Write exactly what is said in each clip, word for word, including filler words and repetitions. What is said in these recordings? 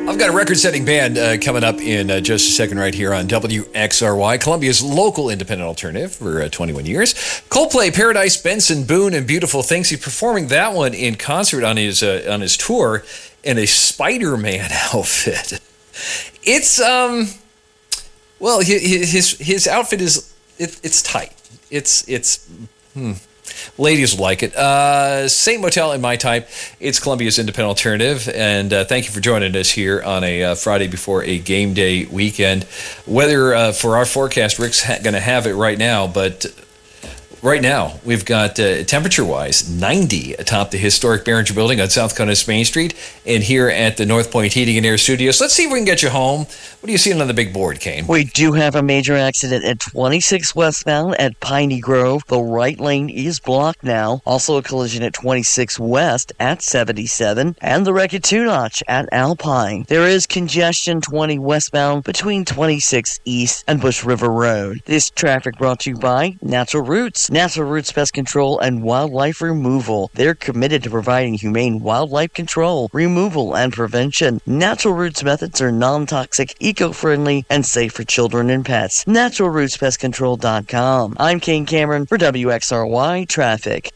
I've got a record-setting band uh, coming up in uh, just a second right here on W X R Y, Columbia's local independent alternative for uh, twenty-one years. Coldplay, Paradise, Benson, Boone, and Beautiful Things. He's performing that one in concert on his uh, on his tour in a Spider-Man outfit. It's um, well, his his, his outfit is it, it's tight. It's it's. Hmm. Ladies will like it. Uh, Saint Motel in My Type. It's Columbia's independent alternative, and uh, thank you for joining us here on a uh, Friday before a game day weekend. Weather uh, for our forecast, Rick's ha- going to have it right now, but right now we've got uh, temperature-wise ninety atop the historic Behringer Building on South Coast Main Street, and here at the North Point Heating and Air Studios. Let's see if we can get you home. What are you seeing on the big board, Kane? We do have a major accident at twenty-six westbound at Piney Grove. The right lane is blocked now. Also a collision at twenty-six west at seventy-seven, and the wreck at Two Notch at Alpine. There is congestion twenty westbound between twenty-six east and Bush River Road. This traffic brought to you by Natural Roots. Natural Roots Pest Control and Wildlife Removal. They're committed to providing humane wildlife control, removal, and prevention. Natural Roots methods are non-toxic, eco-friendly, and safe for children and pets. natural roots pest control dot com. I'm Kane Cameron for W X R Y Traffic.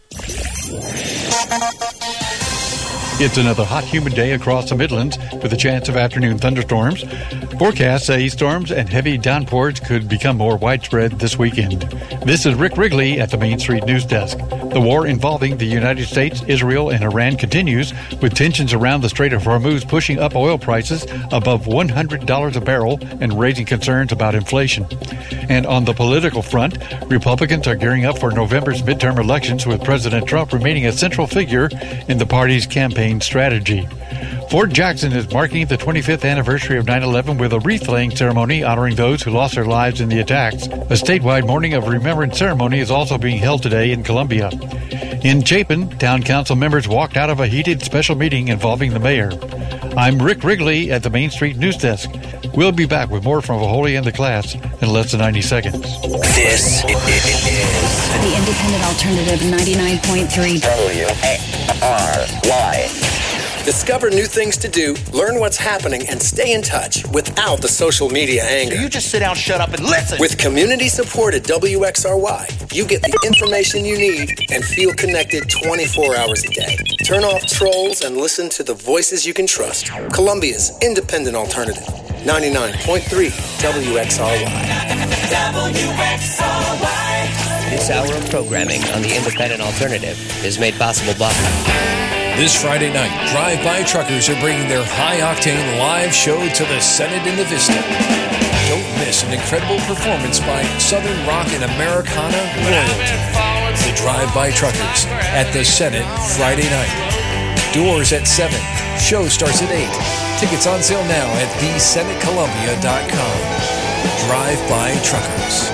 It's another hot, humid day across the Midlands with a chance of afternoon thunderstorms. Forecasts say storms and heavy downpours could become more widespread this weekend. This is Rick Wrigley at the Main Street News Desk. The war involving the United States, Israel, and Iran continues, with tensions around the Strait of Hormuz pushing up oil prices above one hundred dollars a barrel and raising concerns about inflation. And on the political front, Republicans are gearing up for November's midterm elections, with President Trump remaining a central figure in the party's campaign strategy. Fort Jackson is marking the twenty-fifth anniversary of nine eleven with a wreath-laying ceremony honoring those who lost their lives in the attacks. A statewide Morning of Remembrance ceremony is also being held today in Columbia. In Chapin, town council members walked out of a heated special meeting involving the mayor. I'm Rick Wrigley at the Main Street News Desk. We'll be back with more from Holy in the Class in less than ninety seconds. This is the Independent Alternative ninety-nine point three W X R Y. Discover new things to do, learn what's happening, and stay in touch without the social media anger. So you just sit down, shut up, and listen. With community support at W X R Y, you get the information you need and feel connected twenty-four hours a day. Turn off trolls and listen to the voices you can trust. Columbia's independent alternative, ninety-nine point three W X R Y. W X R Y. This hour of programming on the Independent Alternative is made possible by... This Friday night, Drive-By Truckers are bringing their high-octane live show to the Senate in the Vista. Don't miss an incredible performance by Southern Rock and Americana royalty. The Drive-By Truckers at the Senate Friday night. Doors at seven. Show starts at eight. Tickets on sale now at the senate columbia dot com. Drive-By Truckers.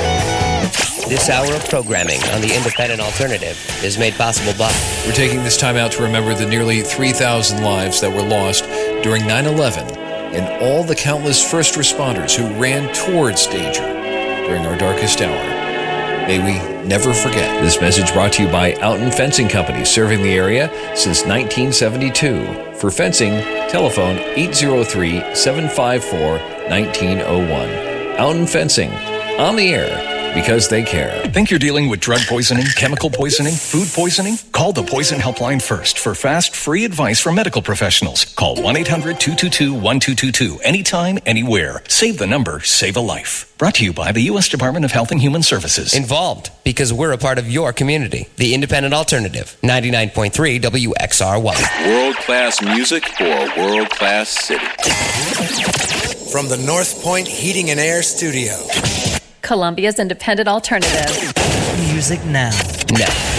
This hour of programming on the Independent Alternative is made possible by... We're taking this time out to remember the nearly three thousand lives that were lost during nine eleven and all the countless first responders who ran towards danger during our darkest hour. May we never forget. This message brought to you by Outen Fencing Company, serving the area since nineteen seventy-two. For fencing, telephone eight oh three, seven five four, one nine oh one. Outen Fencing, on the air. Because they care. Think you're dealing with drug poisoning, chemical poisoning, food poisoning? Call the Poison Helpline first for fast, free advice from medical professionals. Call one eight hundred, two two two, one two two two anytime, anywhere. Save the number, save a life. Brought to you by the U S Department of Health and Human Services. Involved because we're a part of your community. The Independent Alternative, ninety-nine point three W X R Y. World-class music for a world-class city. From the North Point Heating and Air Studio. Columbia's independent alternative. Music now. Now.